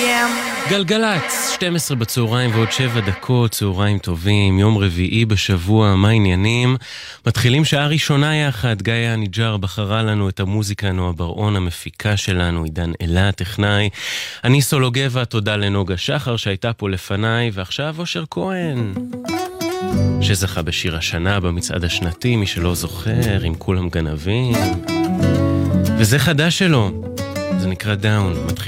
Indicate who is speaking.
Speaker 1: גלגלץ, 12 בצהריים ועוד 7 דקות, צהריים טובים, יום רביעי בשבוע, מה העניינים? מתחילים שעה ראשונה יחד, גיא הניג'ר בחרה לנו את המוזיקה, נועה בר-און המפיקה שלנו, עידן אלה הטכנאי, אני סולוגבה, תודה לנוגה שחר שהייתה פה לפניי, ועכשיו אושר כהן, שזכה בשיר השנה במצעד השנתי, מי שלא זוכר, עם כולם גנבים, וזה חדש שלו, זה נקרא דאון, מתחיל